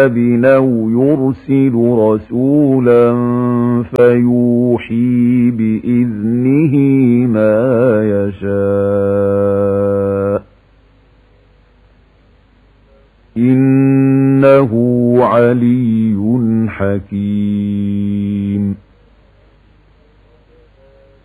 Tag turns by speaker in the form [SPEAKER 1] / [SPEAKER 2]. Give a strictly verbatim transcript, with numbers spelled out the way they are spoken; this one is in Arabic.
[SPEAKER 1] أو يرسل رسولا فيوحي بإذنه ما يشاء إنه علي حكيم.